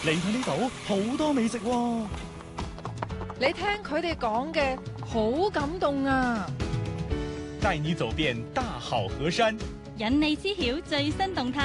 嚟到呢度好多美食喎。 你聽佢哋講嘅好感動啊！ 帶你走遍大好河山， 引你知曉最新動態。